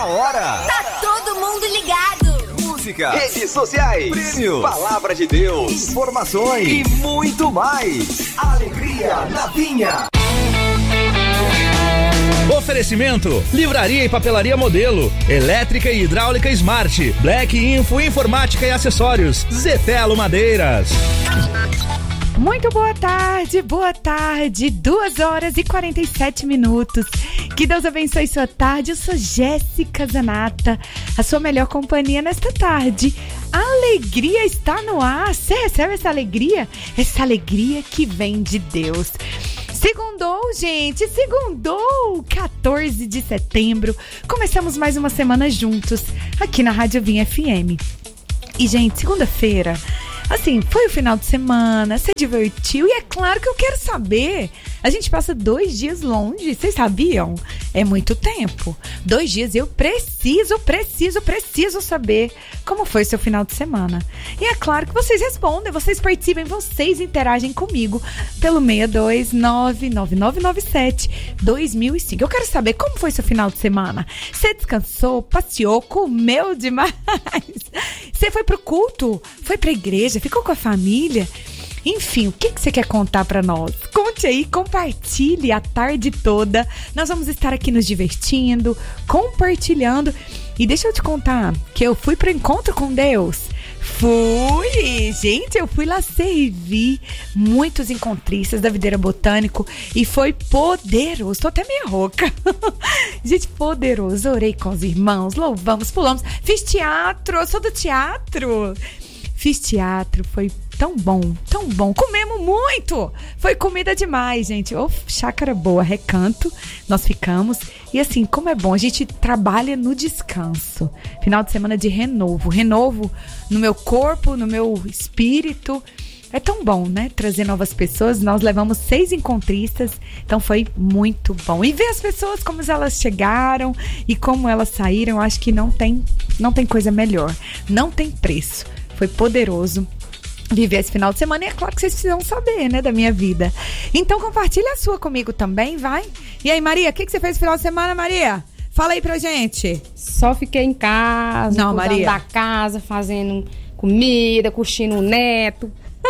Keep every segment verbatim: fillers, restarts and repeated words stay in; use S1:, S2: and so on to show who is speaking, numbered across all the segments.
S1: a hora.
S2: Tá todo mundo ligado.
S1: Música,
S3: redes sociais,
S1: prêmios,
S3: palavra de Deus,
S1: informações e muito mais. Alegria na Vinha.
S4: Oferecimento: Livraria e Papelaria Modelo, Elétrica e Hidráulica Smart, Black Info Informática e Acessórios, Zetelo Madeiras.
S5: Muito boa tarde, boa tarde, duas horas e quarenta e sete minutos. Que Deus abençoe sua tarde. Eu sou Jéssica Zanata, a sua melhor companhia nesta tarde. A alegria está no ar. Você recebe essa alegria? Essa alegria que vem de Deus. Segundou, gente, segundou, quatorze de setembro. Começamos mais uma semana juntos aqui na Rádio Vinha F M. E, gente, segunda-feira, assim, foi o final de semana, se divertiu. E é claro que eu quero saber. A gente passa dois dias longe, vocês sabiam? É muito tempo. Dois dias, eu preciso, preciso, preciso saber como foi seu final de semana. E é claro que vocês respondem, vocês participem, vocês interagem comigo pelo seis dois nove, nove nove nove sete, dois mil e cinco. Eu quero saber como foi seu final de semana. Você descansou, passeou, comeu demais? Você foi pro culto? Foi pra igreja? Ficou com a família? Enfim, o que, que você quer contar pra nós? Conte aí, compartilhe a tarde toda. Nós vamos estar aqui nos divertindo, compartilhando. E deixa eu te contar que eu fui pro encontro com Deus. Fui! Gente, eu fui lá servir muitos encontristas da Videira Botânico e foi poderoso. Tô até meio rouca. Gente, poderoso. Orei com os irmãos, louvamos, pulamos. Fiz teatro, eu sou do teatro. Fiz teatro, foi tão bom, tão bom. Comemos muito! Foi comida demais, gente. Ô, chácara boa, Recanto, nós ficamos. E assim, como é bom, a gente trabalha no descanso. Final de semana de renovo. Renovo no meu corpo, no meu espírito. É tão bom, né? Trazer novas pessoas. Nós levamos seis encontristas, então foi muito bom. E ver as pessoas, como elas chegaram e como elas saíram, eu acho que não tem, não tem coisa melhor. Não tem preço. Foi poderoso viver esse final de semana e é claro que vocês precisam saber, né, da minha vida. Então compartilha a sua comigo também, vai. E aí, Maria, o que, que você fez no final de semana, Maria? Fala aí pra gente.
S6: Só fiquei em casa,
S5: Não,
S6: cuidando
S5: Maria.
S6: da casa, fazendo comida, curtindo o neto.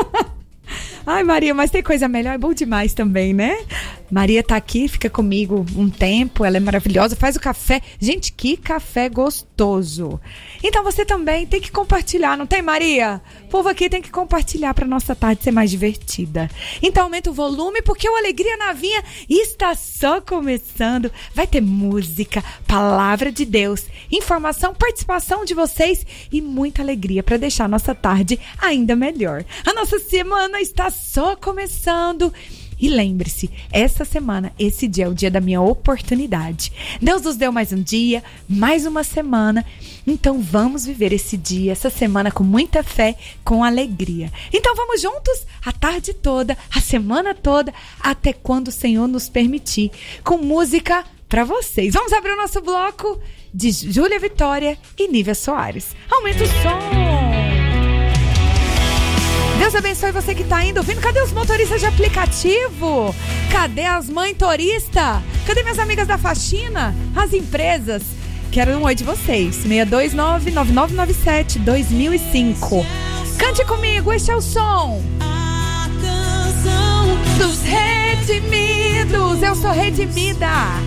S5: Ai, Maria, mas tem coisa melhor, é bom demais também, né? Maria tá aqui, fica comigo um tempo, ela é maravilhosa, faz o café. Gente, que café gostoso. Então você também tem que compartilhar, não tem, Maria? O povo aqui tem que compartilhar pra nossa tarde ser mais divertida. Então aumenta o volume, porque o Alegria na Vinha está só começando. Vai ter música, palavra de Deus, informação, participação de vocês e muita alegria pra deixar a nossa tarde ainda melhor. A nossa semana está só começando. E lembre-se, essa semana, esse dia é o dia da minha oportunidade. Deus nos deu mais um dia, mais uma semana. Então vamos viver esse dia, essa semana com muita fé, com alegria. Então vamos juntos a tarde toda, a semana toda, até quando o Senhor nos permitir, com música para vocês. Vamos abrir o nosso bloco de Júlia Vitória e Nívia Soares. Aumenta o som! Deus abençoe você que tá indo, ouvindo. Cadê os motoristas de aplicativo? Cadê as mães turistas? Cadê minhas amigas da faxina? As empresas? Quero um oi de vocês. seis dois nove, nove nove nove sete, dois mil e cinco. Cante comigo, este é o som. A canção dos redimidos. Eu sou redimida.